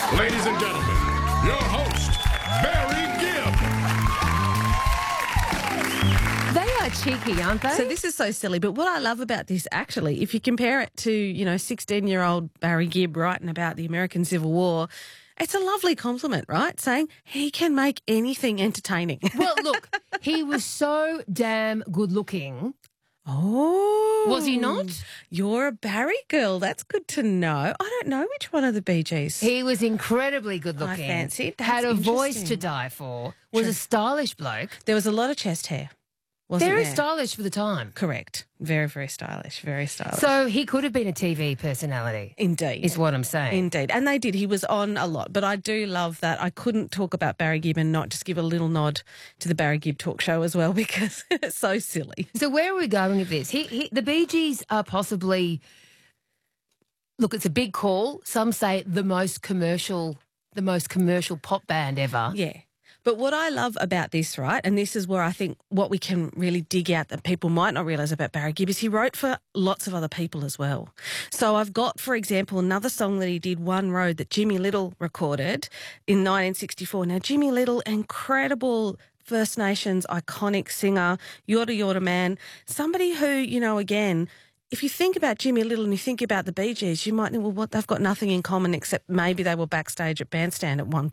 Ladies and gentlemen, your host, Barry Gibb. They are cheeky, aren't they? So this is so silly, but what I love about this, actually, if you compare it to, 16-year-old Barry Gibb writing about the American Civil War, it's a lovely compliment, right? Saying he can make anything entertaining. Well, look, he was so damn good looking. Oh. Was he not? You're a Barry girl. That's good to know. I don't know which one of the Bee Gees. He was incredibly good looking. I fancied. Had a That's voice to interesting. die for. Was a stylish bloke. There was a lot of chest hair, wasn't Very there? stylish for the time. Correct. Very, very stylish. Very stylish. So he could have been a TV personality. Indeed. Is what I'm saying. Indeed. And they did. He was on a lot. But I do love that. I couldn't talk about Barry Gibb and not just give a little nod to the Barry Gibb talk show as well because it's so silly. So where are we going with this? The Bee Gees are possibly, look, it's a big call. Some say the most commercial pop band ever. Yeah. But what I love about this, right, and this is where I think what we can really dig out that people might not realise about Barry Gibb is he wrote for lots of other people as well. So I've got, for example, another song that he did, One Road, that Jimmy Little recorded in 1964. Now, Jimmy Little, incredible First Nations iconic singer, Yorta Yorta man, somebody who, again, if you think about Jimmy Little and you think about the Bee Gees, you might think, well, what, they've got nothing in common except maybe they were backstage at Bandstand at one